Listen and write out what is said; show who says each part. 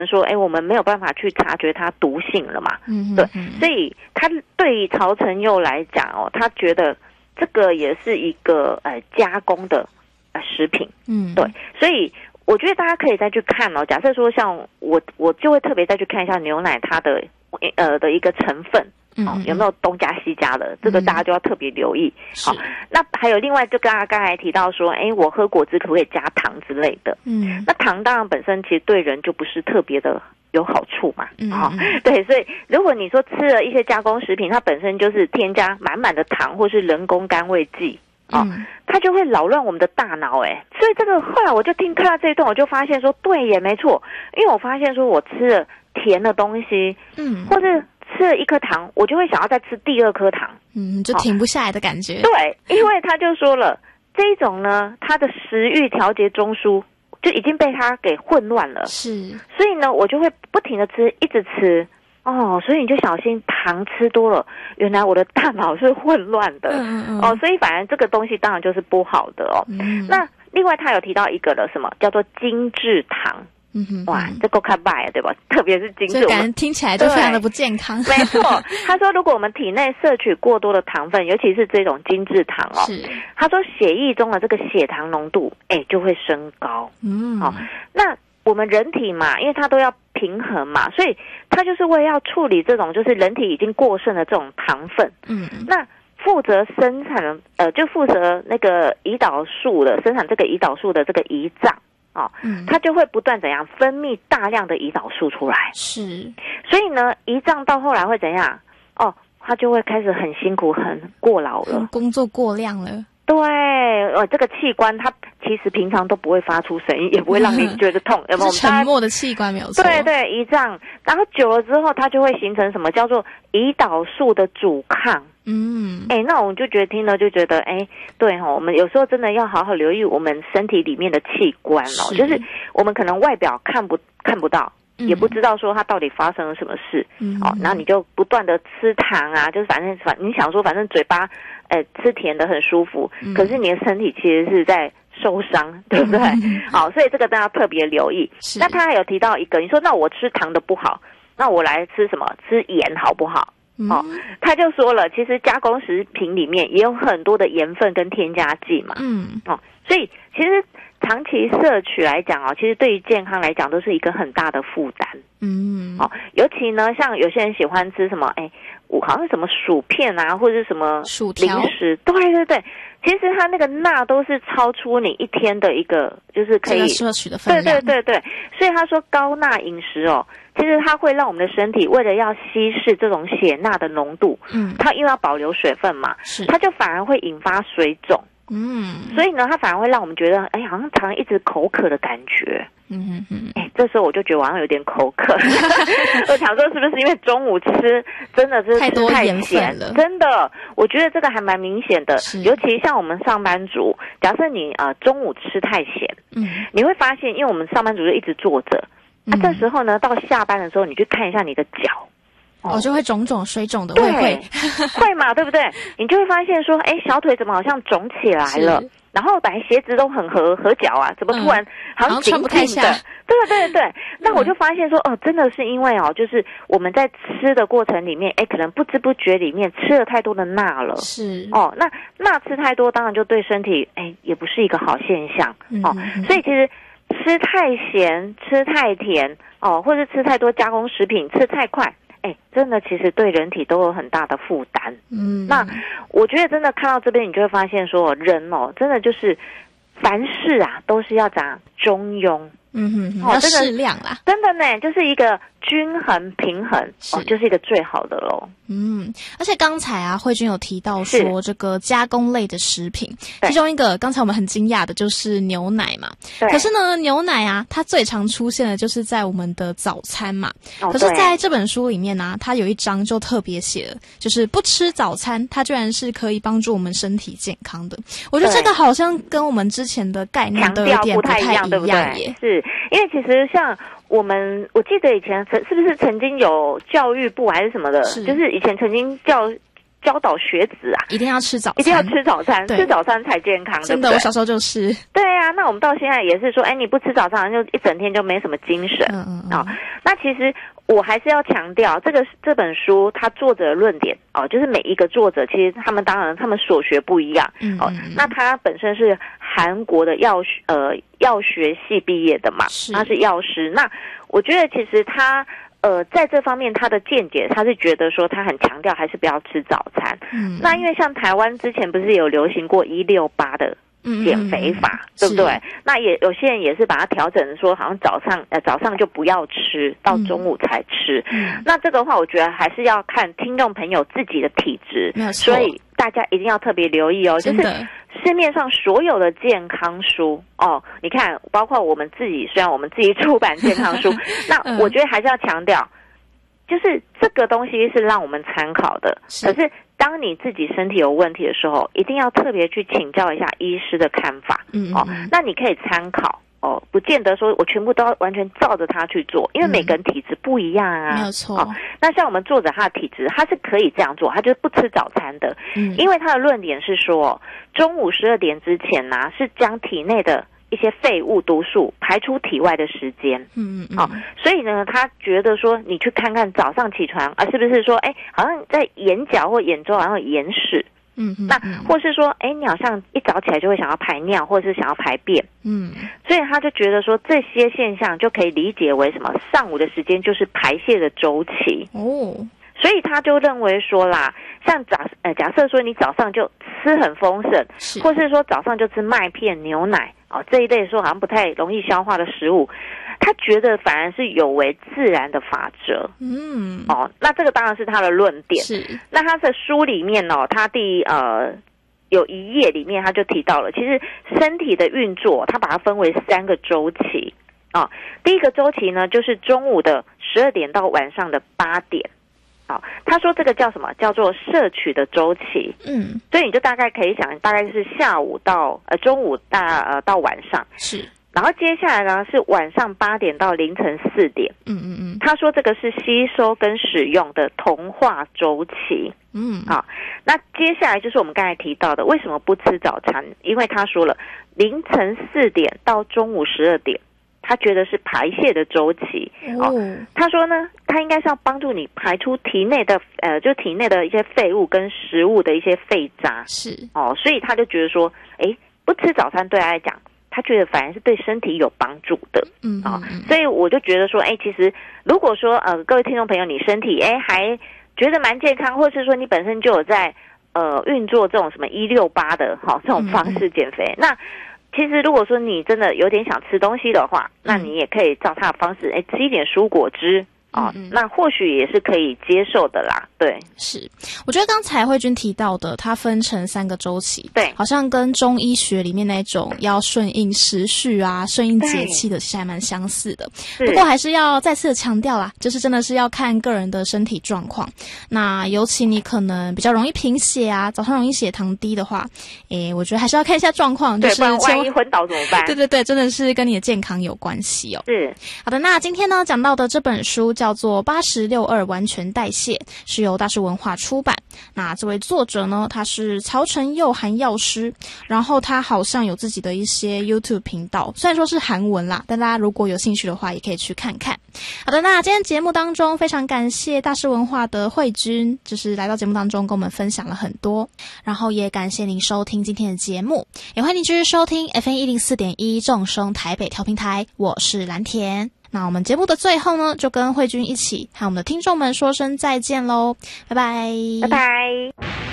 Speaker 1: 说，我们没有办法去察觉它毒性了嘛。对，所以他对于曹承佑来讲他觉得这个也是一个加工的食品。对，所以我觉得大家可以再去看假设说像我就会特别再去看一下牛奶它的一个成分。有没有东加西加的？这个大家就要特别留意。好，那还有另外就刚才提到说，我喝果汁可不可以加糖之类的？那糖当然本身其实对人就不是特别的有好处嘛。对，所以如果你说吃了一些加工食品，它本身就是添加满满的糖或是人工甘味剂。它就会扰乱我们的大脑。所以这个后来我就看到这一段，我就发现说，对也没错，因为我发现说我吃了甜的东西，或是吃了一颗糖，我就会想要再吃第二颗糖，
Speaker 2: 就停不下来的感觉。
Speaker 1: 对，因为他就说了，这一种呢，它的食欲调节中枢就已经被它给混乱了，
Speaker 2: 是，
Speaker 1: 所以呢，我就会不停的吃，一直吃。所以你就小心糖吃多了，原来我的大脑是混乱的。所以反正这个东西当然就是不好的那另外他有提到一个了，什么叫做精制糖？哇，这够看败了，对吧？特别是精致，
Speaker 2: 感觉听起来就非常的不健康。
Speaker 1: 没错，他说如果我们体内摄取过多的糖分，尤其是这种精制糖他说血液中的这个血糖浓度就会升高。那我们人体嘛，因为它都要平衡嘛，所以它就是为了要处理这种就是人体已经过剩的这种糖分。那负责生产就负责那个胰岛素的生产，这个胰岛素的这个胰脏它就会不断怎样分泌大量的胰岛素出来。
Speaker 2: 是，
Speaker 1: 所以呢，胰脏到后来会怎样？它就会开始很辛苦、很过劳了，
Speaker 2: 工作过量了。
Speaker 1: 对，这个器官它其实平常都不会发出声音，也不会让你觉得痛，有没有？
Speaker 2: 是沉默的器官没有错。
Speaker 1: 对对，胰脏，然后久了之后，它就会形成什么叫做胰岛素的阻抗。那我们就觉得听了就觉得，对我们有时候真的要好好留意我们身体里面的器官就是我们可能外表看不到。也不知道说它到底发生了什么事。然后你就不断的吃糖啊，就是反正你想说反正嘴巴吃甜的很舒服，可是你的身体其实是在受伤，对不对？所以这个大家特别留意。那他还有提到一个，你说那我吃糖的不好，那我来吃什么？吃盐好不好？他就说了，其实加工食品里面也有很多的盐分跟添加剂嘛。所以其实长期摄取来讲其实对于健康来讲都是一个很大的负担。尤其呢，像有些人喜欢吃什么，我好像什么薯片啊，或者是什么
Speaker 2: 薯条
Speaker 1: 零食，对对对，其实它那个钠都是超出你一天的一个就是可以
Speaker 2: 摄取的分量。
Speaker 1: 对对对对，所以他说高钠饮食其实它会让我们的身体为了要稀释这种血钠的浓度，它因为要保留水分嘛，它就反而会引发水肿。所以呢，它反而会让我们觉得，好像常常一直口渴的感觉。这时候我就觉得我好像有点口渴。我想说，是不是因为中午吃真的是
Speaker 2: 太多盐分了？
Speaker 1: 真的，我觉得这个还蛮明显的。尤其像我们上班族，假设你中午吃太咸，你会发现，因为我们上班族就一直坐着，这时候呢，到下班的时候，你去看一下你的脚。
Speaker 2: 就会肿肿水肿的，
Speaker 1: 对，会嘛，对不对？你就会发现说，小腿怎么好像肿起来了？然后本来鞋子都很合脚啊，怎么突然好像紧紧的？对对对，那我就发现说，真的是因为就是我们在吃的过程里面，可能不知不觉里面吃了太多的钠了。
Speaker 2: 是
Speaker 1: 那钠吃太多，当然就对身体也不是一个好现象。所以其实吃太咸、吃太甜或者吃太多加工食品、吃太快。真的其实对人体都有很大的负担。那我觉得真的看到这边，你就会发现说，人真的就是凡事都是要讲中庸。
Speaker 2: 要适量啦。
Speaker 1: 真的呢，就是一个均衡平衡就是一个最好的咯。
Speaker 2: 而且刚才慧君有提到说这个加工类的食品，其中一个刚才我们很惊讶的就是牛奶嘛。可是呢，牛奶它最常出现的就是在我们的早餐嘛。可是在这本书里面它有一章就特别写了，就是不吃早餐，它居然是可以帮助我们身体健康的。我觉得这个好像跟我们之前的概念都有点不太一样，对不对？
Speaker 1: 是因为其实像我记得以前是不是曾经有教育部还是什么的，就是以前曾经教导学子啊，
Speaker 2: 一定要吃早餐，
Speaker 1: 一定要吃早餐，吃早餐才健康，
Speaker 2: 真的，
Speaker 1: 对不对？
Speaker 2: 我小时候就是。
Speaker 1: 对啊，那我们到现在也是说，你不吃早餐就一整天就没什么精神。那其实我还是要强调，这本书它作者的论点就是每一个作者其实他们当然他们所学不一样。那他本身是韩国的药学系毕业的嘛，他是药师。那我觉得其实他在这方面他的见解，他是觉得说他很强调还是不要吃早餐。那因为像台湾之前不是有流行过168的减肥法，对不对？那也有些人也是把它调整说，好像早上就不要吃，到中午才吃。那这个话，我觉得还是要看听众朋友自己的体质，所以大家一定要特别留意就是市面上所有的健康书你看，包括我们自己，虽然我们自己出版健康书，那我觉得还是要强调，就是这个东西是让我们参考的，可是当你自己身体有问题的时候，一定要特别去请教一下医师的看法。那你可以参考不见得说我全部都要完全照着他去做，因为每个人体质不一样啊。
Speaker 2: 没有错。
Speaker 1: 那像我们作者他的体质，他是可以这样做，他就是不吃早餐的。因为他的论点是说，中午12点之前是将体内的一些废物毒素排出体外的时间。所以呢，他觉得说，你去看看早上起床是不是说，好像在眼角或眼周好像有眼屎。那或是说，你好像一早起来就会想要排尿，或者是想要排便。所以他就觉得说，这些现象就可以理解为什么上午的时间就是排泄的周期。所以他就认为说啦，像假设说你早上就吃很丰盛，或是说早上就吃麦片、牛奶这一类说好像不太容易消化的食物，他觉得反而是有违自然的法则。那这个当然是他的论点。那他的书里面他有一页里面他就提到了，其实身体的运作他把它分为3个周期。第一个周期呢，就是中午的12点到晚上的8点。他说这个叫什么？叫做摄取的周期。所以你就大概可以想，大概是下午到中午到晚上。然后接下来呢是晚上8点到凌晨4点。他说这个是吸收跟使用的同化周期。那接下来就是我们刚才提到的，为什么不吃早餐？因为他说了，凌晨4点到中午12点。他觉得是排泄的周期。他说呢，他应该是要帮助你排出体内的就体内的一些废物跟食物的一些废渣。所以他就觉得说，不吃早餐对他来讲，他觉得反而是对身体有帮助的。所以我就觉得说，其实如果说各位听众朋友，你身体还觉得蛮健康，或是说你本身就有在运作这种什么168的这种方式减肥，那其实如果说你真的有点想吃东西的话，那你也可以照他的方式吃一点蔬果汁。那或许也是可以接受的啦。对，
Speaker 2: 是，我觉得刚才慧君提到的，它分成3个周期，
Speaker 1: 对，
Speaker 2: 好像跟中医学里面那种要顺应时序顺应节气的，其实还蛮相似的。不过还是要再次的强调啦，就是真的是要看个人的身体状况。那尤其你可能比较容易贫血早上容易血糖低的话，我觉得还是要看一下状况，就是
Speaker 1: 不然万一昏倒怎么办？
Speaker 2: 对，真的是跟你的健康有关系
Speaker 1: 是，
Speaker 2: 好的，那今天呢讲到的这本书叫做8062完全代谢，是由大是文化出版。那这位作者呢，他是曹承佑韩药师，然后他好像有自己的一些 YouTube 频道，虽然说是韩文啦，但大家如果有兴趣的话也可以去看看。好的，那今天节目当中非常感谢大是文化的慧君，就是来到节目当中跟我们分享了很多，然后也感谢您收听今天的节目，也欢迎您继续收听 FM104.1 正声台北调频台，我是蓝田。那我们节目的最后呢，就跟慧君一起和我们的听众们说声再见咯，拜拜，
Speaker 1: 拜拜。